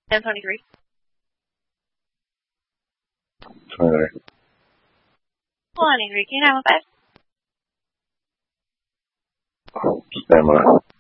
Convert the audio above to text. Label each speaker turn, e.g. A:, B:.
A: 1023.
B: 23.
A: 23, can you have a 5?
B: Stand by.